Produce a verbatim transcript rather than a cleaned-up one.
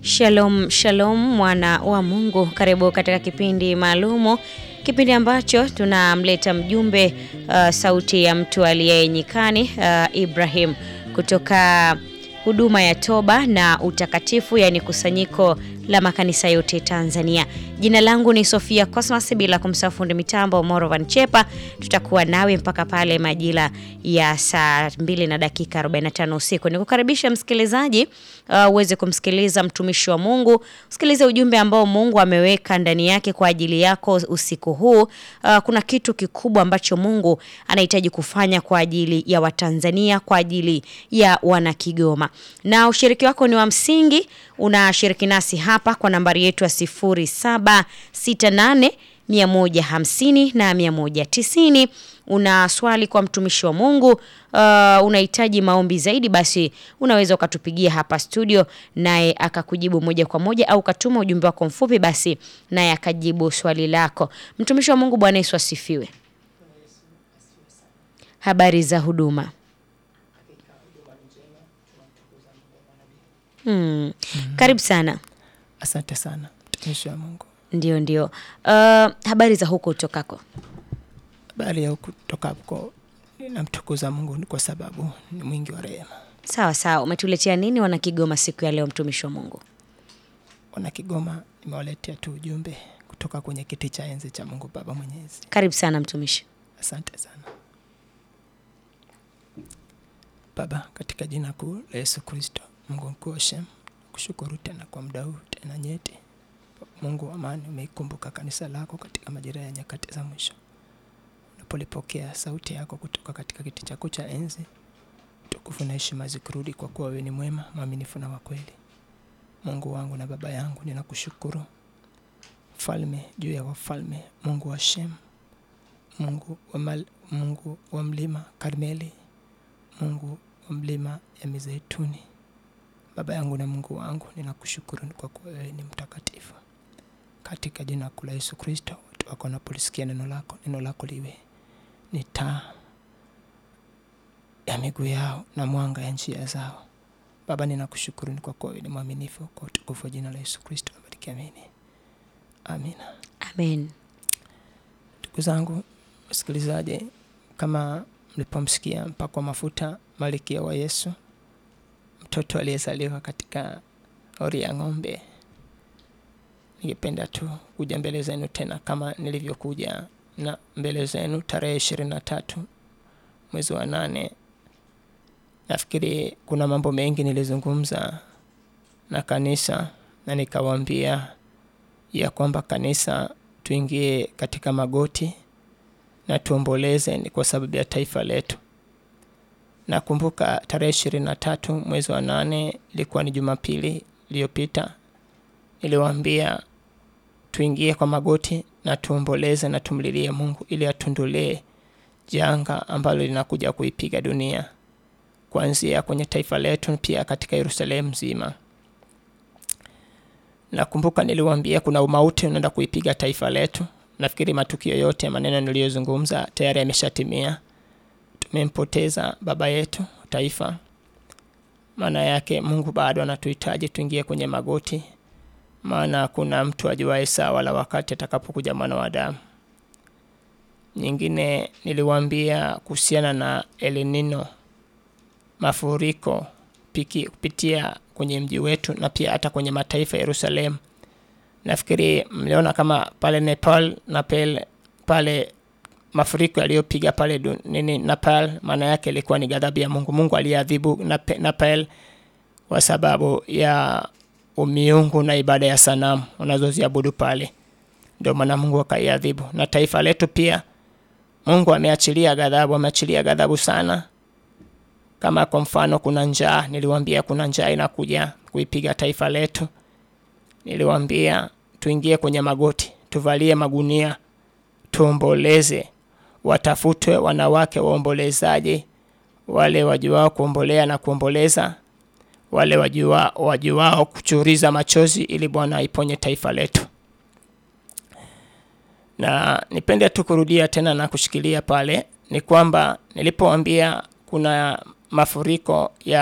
Shalom, shalom mwana wa Mungu. Karibu katika kipindi maalumu, kipindi ambacho tunamleta mjumbe uh, sauti ya mtu aliye nyikani, uh, Ibrahim, kutoka huduma ya toba na utakatifu, yani kusanyiko la makanisa yote Tanzania. Jina langu ni Sofia Cosmas, bila kumsahau fundi mitambo Morovan Chepa. Tutakuwa nawe mpaka pale majira ya saa mbili na dakika arobaini na tano usiku. Nikukaribisha msikilizaji uh, uweze kumsikiliza mtumishi wa Mungu, usikilize ujumbe ambao Mungu ameweka ndani yake kwa ajili yako usiku huu. Uh, kuna kitu kikubwa ambacho Mungu anahitaji kufanya kwa ajili ya Watanzania, kwa ajili ya wana Kigoma. Na ushiriki wako ni wa msingi. Unashiriki nasi hapa kwa nambari yetu ya sifuri saba sita nane mia moja hamsini na mia moja tisini. Una swali kwa mtumishi wa Mungu, uh, unahitaji maombi zaidi, basi unaweza ukatupigia hapa studio naye akakujibu moja kwa moja, au katuma ujumbe wako mfupi basi naye akajibu swali lako. Mtumishi wa Mungu, Bwana Yesu asifiwe. Habari za huduma? Hmm. Mm. Karibu sana. Asante sana mtumishi wa Mungu. Ndio ndio. Uh, habari za huko utokako? Habari ya huko utokako, ninamtukuza Mungu kwa sababu ni mwingi wa rehema. Sawa sawa. Umetuletea nini wana Kigoma siku ya leo, mtumishi wa Mungu? Wana Kigoma, nimewaletea tu ujumbe kutoka kwenye kiti cha enzi cha Mungu Baba Mwenyezi. Karibu sana mtumishi. Asante sana. Baba, katika jina kuu la Yesu Kristo, Mungu mkuu, Shem, kushukuru tena kwa muda huu tena nyeti. Mungu wa amani, umeikumbuka kanisa lako katika majira ya nyakati za mwisho. Unapolipokea sauti yako kutoka katika kiti chako cha enzi, tukufu na heshima zikurudi, kwa kuwa wewe ni mwema, mwaminifu na wa kweli. Mungu wangu na baba yangu, ninakushukuru. Mfalme juu ya wafalme, Mungu wa Shem, Mungu wa mal, Mungu wa mlima Karmeli, Mungu wa mlima ya Mizeituni. Baba yangu na Mungu wangu, ninakushukuru kwa kuwa wewe ni mtakatifu. Katika jina la Yesu Kristo, watu wako wanapolisikia neno lako, neno lako liwe ni taa ya miguu yao na mwanga ya njia zao. Baba, ninakushukuru kwa kuwa wewe ni mwaminifu, kwa utukufu wa jina la Yesu Kristo. Nabariki, amini. Amina. Amen. Ndugu zangu wasikilizaji, kama mlipomsikia mpako wa mafuta Malkia wa Yesu, mtoto aliyezaliwa katika hori ya ng'ombe, ningependa tu kuja mbele zenu tena kama nilivyokuja na mbele zenu tarehe ishirini na tatu mwezi wa nane. Nafikiri kuna mambo mengi nilizungumza na kanisa, na nikawaambia ya kwamba kanisa tuingie katika magoti na tuomboleze, ni kwa sababu ya taifa letu. Nakumbuka tarehe ishirini na tatu mwezi wa nane ilikuwa ni Jumapili iliyopita, niliwaambia tuingie kwa magoti na tuomboleze na tumlilie Mungu ili atundulee janga ambalo linakuja kuipiga dunia, kuanzia kwenye taifa letu, pia katika Yerusalemu nzima. Nakumbuka niliwaambia kuna umauti unaenda kuipiga taifa letu. Nafikiri matukio yote ya maneno niliyozungumza tayari yameshatimia. Tumempoteza baba yetu taifa. Maana yake Mungu bado anatuhitaji tuingie kwenye magoti, maana kuna mtu ajuaye saa wala wakati atakapokuja mwana wa Adamu. Nyingine niliwaambia kuhusiana na El Nino, mafuriko piki kupitia kwenye mji wetu na pia hata kwenye mataifa ya Yerusalemu. Nafikiri mliona kama pale Nepal na pale pale mafuriko yaliyopiga pale dun, nini Nepal, maana yake ilikuwa ni ghadhabu ya Mungu. Mungu aliadhibu Nepal kwa sababu ya umiungu na ibada ya sanamu unazoziabudu pale. Ndio maana Mungu akaiadhibu. Na taifa letu pia Mungu ameachilia ghadhabu, ameachilia ghadhabu sana. Kama kwa mfano kuna njaa, niliwaambia kuna njaa inakuja kuipiga taifa letu. Niliwaambia tuingie kwenye magoti, tuvalie magunia, tuomboleze. Watafutwe wanawake waombolezaji, wale wajuao kuombolea na kuomboleza, wale wajua wajuao kuchuriza machozi, ili Bwana aiponye taifa letu. Na nipende tu kurudia tena na kushikilia pale, ni kwamba nilipoambia kuna mafuriko ya